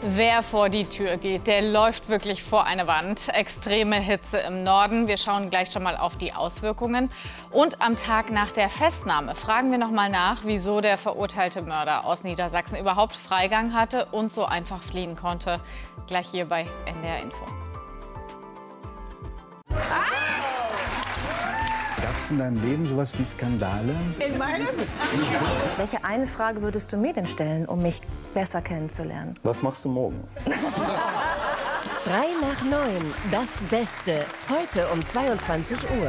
Wer vor die Tür geht, der läuft wirklich vor eine Wand. Extreme Hitze im Norden. Wir schauen gleich schon mal auf die Auswirkungen. Und am Tag nach der Festnahme fragen wir noch mal nach, wieso der verurteilte Mörder aus Niedersachsen überhaupt Freigang hatte und so einfach fliehen konnte. Gleich hier bei NDR Info. Gab es in deinem Leben sowas wie Skandale? In meinem? Welche eine Frage würdest du mir denn stellen, um mich besser kennenzulernen? Was machst du morgen? 3 nach 9, das Beste. Heute um 22 Uhr.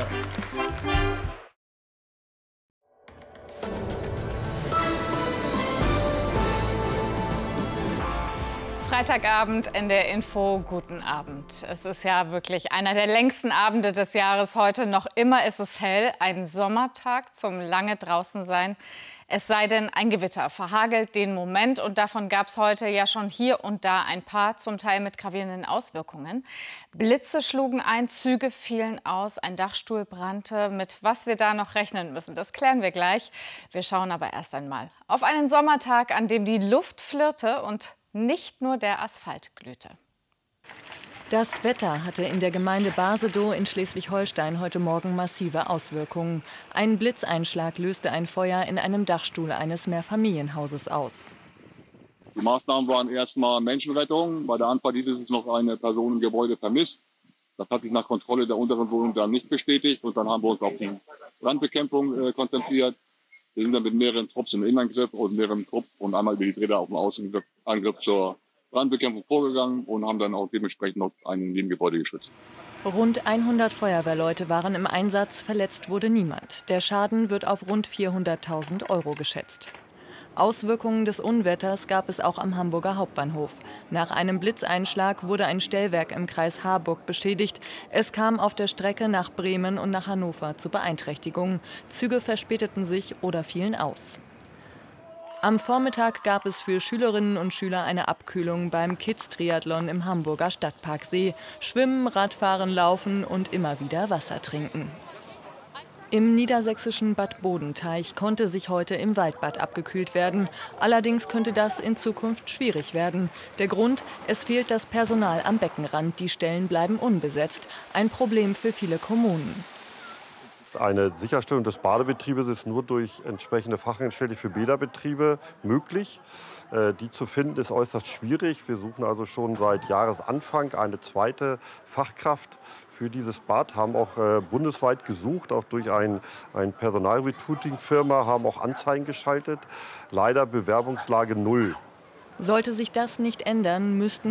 Freitagabend in der Info, guten Abend. Es ist ja wirklich einer der längsten Abende des Jahres heute. Noch immer ist es hell, ein Sommertag zum lange draußen sein. Es sei denn, ein Gewitter verhagelt den Moment. Und davon gab es heute ja schon hier und da ein paar, zum Teil mit gravierenden Auswirkungen. Blitze schlugen ein, Züge fielen aus, ein Dachstuhl brannte. Mit was wir da noch rechnen müssen, das klären wir gleich. Wir schauen aber erst einmal auf einen Sommertag, an dem die Luft flirrte und nicht nur der Asphalt glühte. Das Wetter hatte in der Gemeinde Basedow in Schleswig-Holstein heute Morgen massive Auswirkungen. Ein Blitzeinschlag löste ein Feuer in einem Dachstuhl eines Mehrfamilienhauses aus. Die Maßnahmen waren erstmal Menschenrettung. Bei der Anfahrt hieß es noch eine Person im Gebäude vermisst. Das hat sich nach Kontrolle der unteren Wohnung dann nicht bestätigt. Und dann haben wir uns auf die Brandbekämpfung konzentriert. Wir sind dann mit mehreren Trupps im Innenangriff und mehreren Trupps und einmal über die Drehler auf dem Außenangriff zur Brandbekämpfung vorgegangen und haben dann auch dementsprechend noch ein Nebengebäude geschützt. Rund 100 Feuerwehrleute waren im Einsatz, verletzt wurde niemand. Der Schaden wird auf rund 400.000 € geschätzt. Auswirkungen des Unwetters gab es auch am Hamburger Hauptbahnhof. Nach einem Blitzeinschlag wurde ein Stellwerk im Kreis Harburg beschädigt. Es kam auf der Strecke nach Bremen und nach Hannover zu Beeinträchtigungen. Züge verspäteten sich oder fielen aus. Am Vormittag gab es für Schülerinnen und Schüler eine Abkühlung beim Kids-Triathlon im Hamburger Stadtparksee. Schwimmen, Radfahren, Laufen und immer wieder Wasser trinken. Im niedersächsischen Bad Bodenteich konnte sich heute im Waldbad abgekühlt werden. Allerdings könnte das in Zukunft schwierig werden. Der Grund: es fehlt das Personal am Beckenrand. Die Stellen bleiben unbesetzt. Ein Problem für viele Kommunen. Eine Sicherstellung des Badebetriebes ist nur durch entsprechende Fachangestellte für Bäderbetriebe möglich. Die zu finden ist äußerst schwierig. Wir suchen also schon seit Jahresanfang eine zweite Fachkraft für dieses Bad, haben auch bundesweit gesucht, auch durch eine Personalrecruiting-Firma, haben auch Anzeigen geschaltet. Leider Bewerbungslage 0. Sollte sich das nicht ändern, müssten